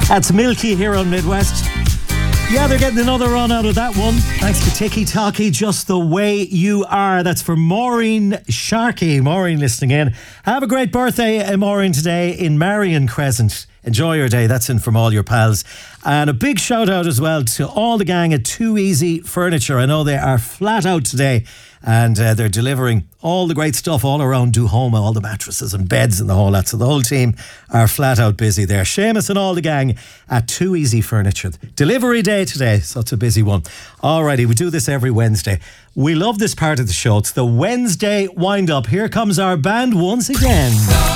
That's Milky here on Midwest. Yeah, they're getting another run out of that one. Thanks to Tiki Talkie, Just the Way You Are. That's for Maureen Sharkey. Maureen listening in. Have a great birthday, Maureen, today in Marion Crescent. Enjoy your day. That's in from all your pals. And a big shout out as well to all the gang at Too Easy Furniture. I know they are flat out today and they're delivering all the great stuff all around Duhoma, all the mattresses and beds and the whole lot. So the whole team are flat out busy there. Seamus and all the gang at Too Easy Furniture. Delivery day today, so it's a busy one. Alrighty, we do this every Wednesday. We love this part of the show. It's the Wednesday wind-up. Here comes our band once again.